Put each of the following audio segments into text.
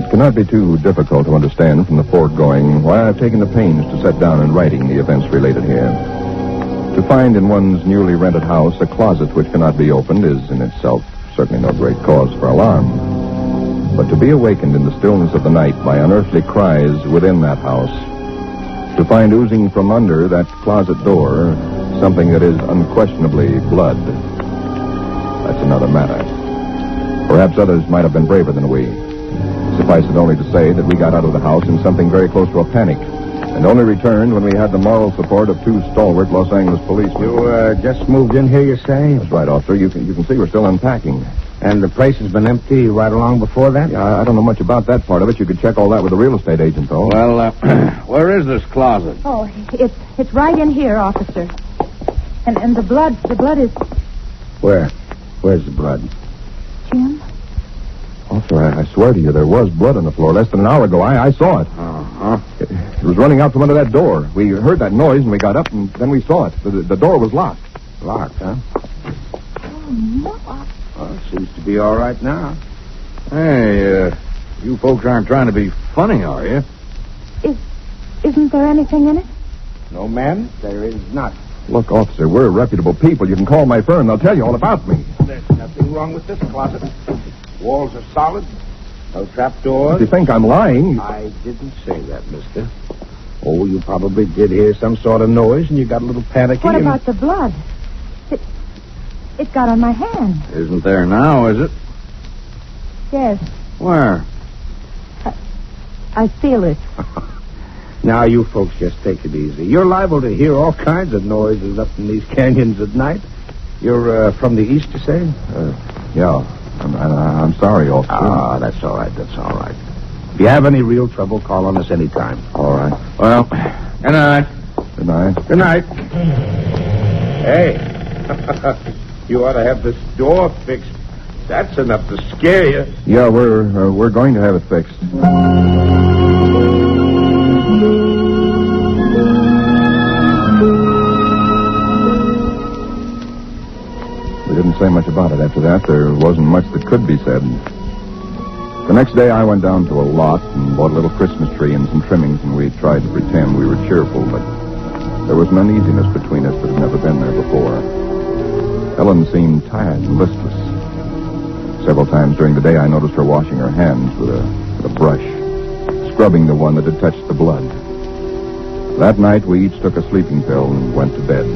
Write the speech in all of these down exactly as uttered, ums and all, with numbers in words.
It cannot be too difficult to understand from the foregoing why I've taken the pains to set down in writing the events related here. To find in one's newly rented house a closet which cannot be opened is in itself certainly no great cause for alarm. But to be awakened in the stillness of the night by unearthly cries within that house, to find oozing from under that closet door something that is unquestionably blood, that's another matter. Perhaps others might have been braver than we. Suffice it only to say that we got out of the house in something very close to a panic, and only returned when we had the moral support of two stalwart Los Angeles policemen. You uh, just moved in here, you say? That's right, officer. You can, you can see we're still unpacking. And the place has been empty right along before that? Yeah, I, I don't know much about that part of it. You could check all that with the real estate agent, though. Well, uh, where is this closet? Oh, it's it's right in here, officer. And and the blood, the blood is... Where? Where's the blood? Jim? Officer, I, I swear to you, there was blood on the floor less than an hour ago. I, I saw it. Uh-huh. it. It was running out from under that door. We heard that noise, and we got up, and then we saw it. The, the door was locked. Locked, huh? Oh, no. Well, it seems to be all right now. Hey, uh, you folks aren't trying to be funny, are you? Is, isn't there anything in it? No, ma'am, there is not. Look, officer, we're reputable people. You can call my firm. They'll tell you all about me. There's nothing wrong with this closet. Walls are solid. No trapdoors. If you think I'm lying... I didn't say that, mister. Oh, you probably did hear some sort of noise, and you got a little panicky. What and... about the blood? It, it got on my hand. Isn't there now, is it? Yes, Where? I feel it. Now, you folks just take it easy. You're liable to hear all kinds of noises up in these canyons at night. You're uh, from the east, you say? Uh, yeah. I'm, I, I'm sorry, officer. Ah, that's all right. That's all right. If you have any real trouble, call on us anytime. All right. Well, good night. Good night. Good night. Hey, you ought to have this door fixed. That's enough to scare you. Yeah, we're uh, we're going to have it fixed. We didn't say much about it after that. There wasn't much that could be said. The next day I went down to a lot and bought a little Christmas tree and some trimmings, and we tried to pretend we were cheerful, but there was an uneasiness between us that had never been there before. Ellen seemed tired and listless. Several times during the day I noticed her washing her hands with a, with a brush, scrubbing the one that had touched the blood. That night we each took a sleeping pill and went to bed.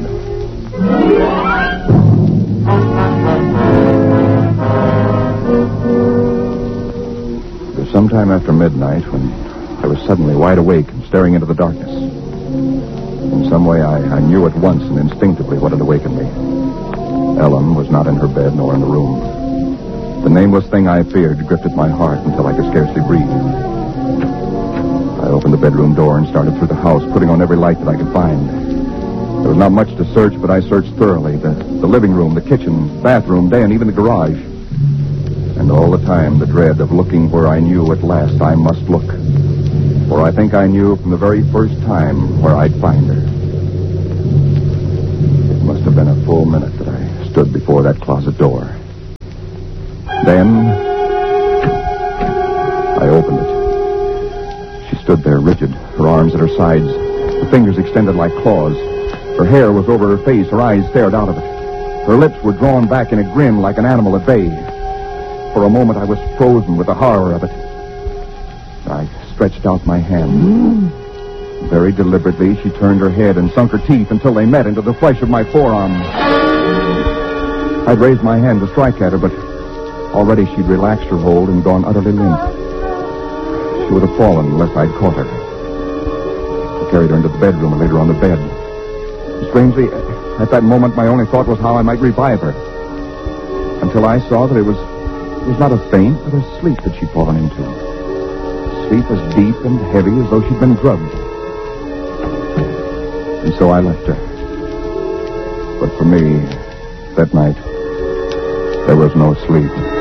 It was sometime after midnight when I was suddenly wide awake and staring into the darkness. In some way, I, I knew at once and instinctively what had awakened me. Ellen was not in her bed nor in the room. The nameless thing I feared gripped at my heart until I could scarcely breathe. I opened the bedroom door and started through the house, putting on every light that I could find. There was not much to search, but I searched thoroughly. The, the living room, the kitchen, bathroom, den, even the garage. And all the time, the dread of looking where I knew at last I must look. For I think I knew from the very first time where I'd find her. It must have been a full minute that I stood before that closet door. Then, I opened it. She stood there rigid, her arms at her sides, her fingers extended like claws. Her hair was over her face, her eyes stared out of it. Her lips were drawn back in a grin like an animal at bay. For a moment, I was frozen with the horror of it. I stretched out my hand. Very deliberately, she turned her head and sunk her teeth until they met into the flesh of my forearm. I'd raised my hand to strike at her, but already she'd relaxed her hold and gone utterly limp. She would have fallen unless I'd caught her. I carried her into the bedroom and laid her on the bed. Strangely, at that moment, my only thought was how I might revive her. Until I saw that it was, it was not a faint, but a sleep that she'd fallen into. Sleep as deep and heavy as though she'd been drugged. And so I left her. But for me, that night, there was no sleep.